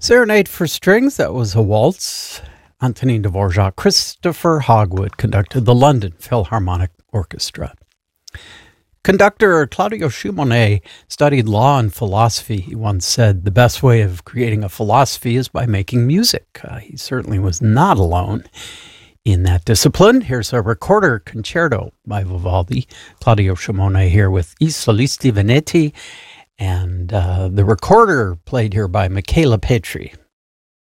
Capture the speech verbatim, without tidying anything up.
Serenade for Strings, that was a waltz. Antonin Dvorak. Christopher Hogwood conducted the London Philharmonic Orchestra. Conductor Claudio Simonet studied law and philosophy. He once said the best way of creating a philosophy is by making music. Uh, he certainly was not alone in that discipline. Here's a recorder concerto by Vivaldi. Claudio Simonet here with I Solisti Veneti, and uh, the recorder played here by Michela Petri.